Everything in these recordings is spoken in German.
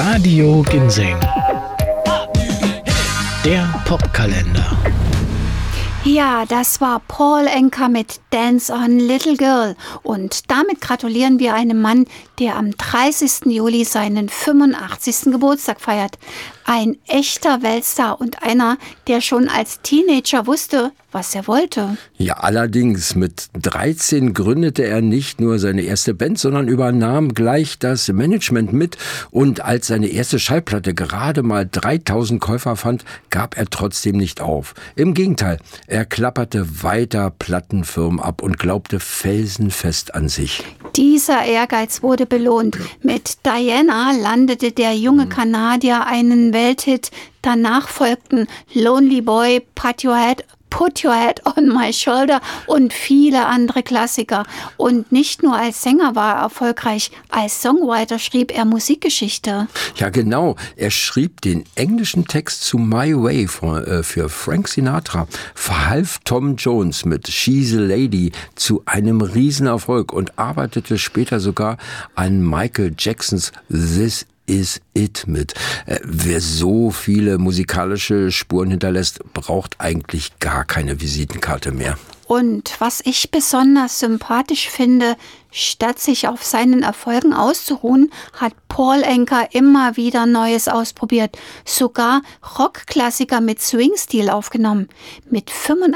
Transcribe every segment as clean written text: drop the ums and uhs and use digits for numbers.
Radio Ginseng. Der Popkalender. Ja, das war Paul Anka mit Dance on Little Girl. Und damit gratulieren wir einem Mann, der am 30. Juli seinen 85. Geburtstag feiert. Ein echter Weltstar und einer, der schon als Teenager wusste, was er wollte. Ja, allerdings. Mit 13 gründete er nicht nur seine erste Band, sondern übernahm gleich das Management mit. Und als seine erste Schallplatte gerade mal 3000 Käufer fand, gab er trotzdem nicht auf. Im Gegenteil, er klapperte weiter Plattenfirmen ab und glaubte felsenfest an sich. Dieser Ehrgeiz wurde belohnt. Mit Diana landete der junge Kanadier einen Welthit. Danach folgten Lonely Boy, Put Your Head on My Shoulder und viele andere Klassiker. Und nicht nur als Sänger war er erfolgreich, als Songwriter schrieb er Musikgeschichte. Ja, genau. Er schrieb den englischen Text zu My Way für Frank Sinatra, verhalf Tom Jones mit She's a Lady zu einem Riesenerfolg und arbeitete später sogar an Michael Jacksons This Is It mit. Wer so viele musikalische Spuren hinterlässt, braucht eigentlich gar keine Visitenkarte mehr. Und was ich besonders sympathisch finde, statt sich auf seinen Erfolgen auszuruhen, hat Paul Anka immer wieder Neues ausprobiert. Sogar Rockklassiker mit Swing-Stil aufgenommen. Mit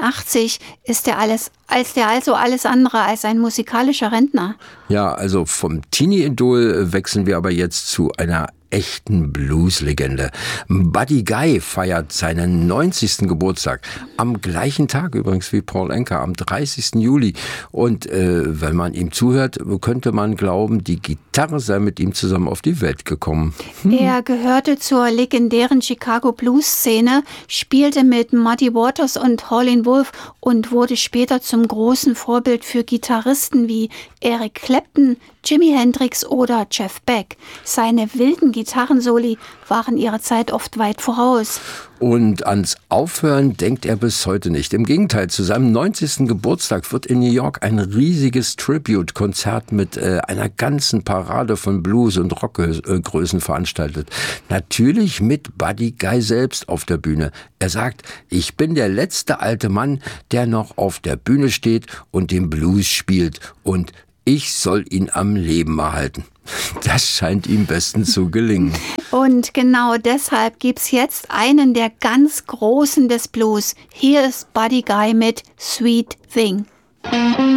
85 ist er also alles andere als ein musikalischer Rentner. Ja, also vom Teenie-Idol wechseln wir aber jetzt zu einer echten Blues-Legende. Buddy Guy feiert seinen 90. Geburtstag. Am gleichen Tag übrigens wie Paul Anka, am 30. Juli. Und wenn man ihm zuhört, könnte man glauben, die Gitarre sei mit ihm zusammen auf die Welt gekommen. Er gehörte zur legendären Chicago Blues-Szene, spielte mit Muddy Waters und Howlin' Wolf und wurde später zum großen Vorbild für Gitarristen wie Eric Clapton, Jimi Hendrix oder Jeff Beck. Seine wilden Gitarrensoli waren ihrer Zeit oft weit voraus. Und ans Aufhören denkt er bis heute nicht. Im Gegenteil, zu seinem 90. Geburtstag wird in New York ein riesiges Tribute-Konzert mit einer ganzen Parade von Blues- und Rockgrößen veranstaltet. Natürlich mit Buddy Guy selbst auf der Bühne. Er sagt, ich bin der letzte alte Mann, der noch auf der Bühne steht und den Blues spielt. Und ich soll ihn am Leben erhalten. Das scheint ihm bestens zu gelingen. Und genau deshalb gibt's jetzt einen der ganz Großen des Blues. Hier ist Buddy Guy mit Sweet Thing.